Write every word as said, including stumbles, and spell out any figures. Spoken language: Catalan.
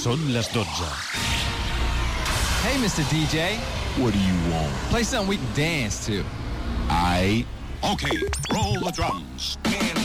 Són les dotze. Hey, mister D J. What do you want? Play something we can dance to. I... Okay, roll the drums.